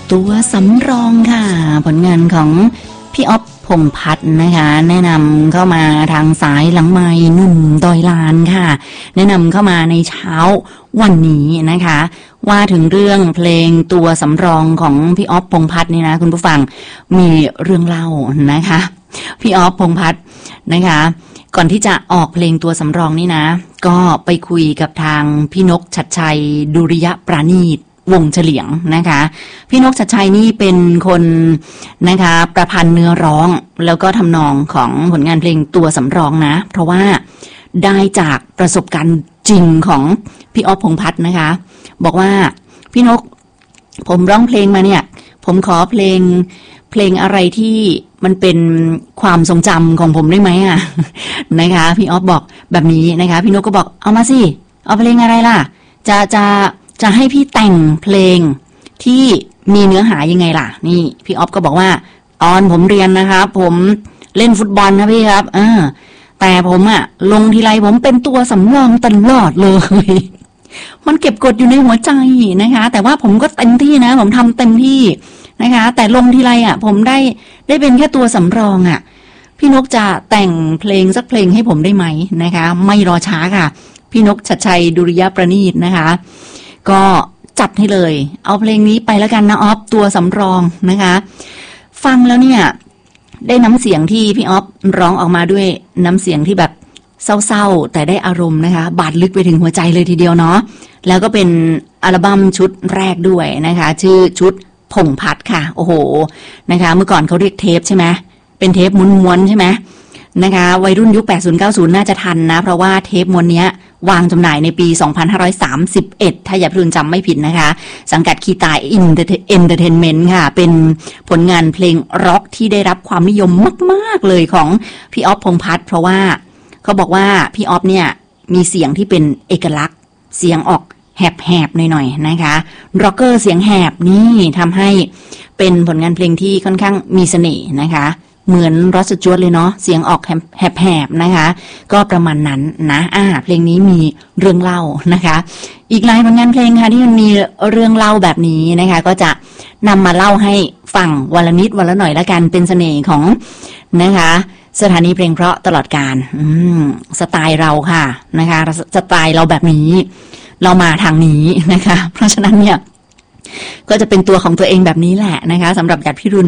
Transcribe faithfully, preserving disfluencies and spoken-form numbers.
ตัวสำรองค่ะผลงานของพี่อ๊อฟพงษ์พัฒน์นะคะแนะนำเข้ามาทางสายหลังไมค์หนุ่มดอยลานค่ะแนะนำเข้ามาในเช้าวันนี้นะคะว่าถึงเรื่องเพลงตัวสำรองของพี่อ๊อฟพงษ์พัฒน์นี่นะคุณผู้ฟังมีเรื่องเล่านะคะพี่อ๊อฟพงษ์พัฒน์นะคะก่อนที่จะออกเพลงตัวสำรองนี่นะก็ไปคุยกับทางพี่นกชัดชัยดุริยปราณีตวงเฉลียงนะคะพี่นกชัดชัยนี่เป็นคนนะคะประพันธ์เนื้อร้องแล้วก็ทำนองของผลงานเพลงตัวสำรองนะเพราะว่าได้จากประสบการณ์จริงของพี่อ๊อฟพงษ์พัฒน์นะคะบอกว่าพี่นกผมร้องเพลงมาเนี่ยผมขอเพลงเพลงอะไรที่มันเป็นความทรงจำของผมได้ไหมอ่ะนะคะพี่อ๊อฟบอกแบบนี้นะคะพี่นกก็บอกเอามาสิเอาเพลงอะไรล่ะจะจะจะให้พี่แต่งเพลงที่มีเนื้อหายังไงล่ะนี่พี่อ๊อฟก็บอกว่าตอนผมเรียนนะครับผมเล่นฟุตบอลนะพี่ครับเออแต่ผมอะลงทีไรผมเป็นตัวสำรองตลอดเลยมันเก็บกดอยู่ในหัวใจนะคะแต่ว่าผมก็เต็มที่นะผมทำเต็มที่นะคะแต่ลงทีไรอะผมได้ได้เป็นแค่ตัวสำรองอะพี่นกจะแต่งเพลงสักเพลงให้ผมได้ไหมนะคะไม่รอช้าค่ะพี่นกชัดชัยดุริยประณีตนะคะก็จัดให้เลยเอาเพลงนี้ไปแล้วกันนะอ๊อฟตัวสำรองนะคะฟังแล้วเนี่ยได้น้ำเสียงที่พี่อ๊อฟร้องออกมาด้วยน้ำเสียงที่แบบเศร้าๆแต่ได้อารมณ์นะคะบาดลึกไปถึงหัวใจเลยทีเดียวเนาะแล้วก็เป็นอัลบั้มชุดแรกด้วยนะคะชื่อชุดพงษ์พัฒน์ค่ะโอ้โหนะคะเมื่อก่อนเขาเรียกเทปใช่ไหมเป็นเทปม้วนๆใช่ไหมนะคะวัยรุ่นยุคแปดสิบ เก้าสิบน่าจะทันนะเพราะว่าเทปม้วนเนี้ยวางจำหน่ายในปีสองพันห้าร้อยสามสิบเอ็ดถ้าอย่าพลุนจำไม่ผิดนะคะสังกัดคีตายอินเตอร์เทนเมนต์ค่ะเป็นผลงานเพลงร็อกที่ได้รับความนิยมมากๆเลยของพี่อ๊อฟพงษ์พัฒน์เพราะว่าเขาบอกว่าพี่อ๊อฟเนี่ยมีเสียงที่เป็นเอกลักษณ์เสียงออกแหบๆหน่อยๆนะคะร็อกเกอร์เสียงแหบนี่ทำให้เป็นผลงานเพลงที่ค่อนข้างมีเสน่ห์นะคะเหมือนรอสจวตเลยเนาะเสียงออกแหบๆนะคะก็ประมาณนั้นนะอ่าเพลงนี้มีเรื่องเล่านะคะอีกหลายผลงานเพลงค่ะที่มันมีเรื่องเล่าแบบนี้นะคะก็จะนำมาเล่าให้ฟังวันละนิดวันละหน่อยละกันเป็นเสน่ห์ของนะคะสถานีเพลงเพราะตลอดกาลอืมสไตล์เราค่ะนะคะสไตล์เราแบบนี้เรามาทางนี้นะคะเพราะฉะนั้นเนี่ยก็จะเป็นตัวของตัวเองแบบนี้แหละนะคะสำหรับญาติพี่รุ่น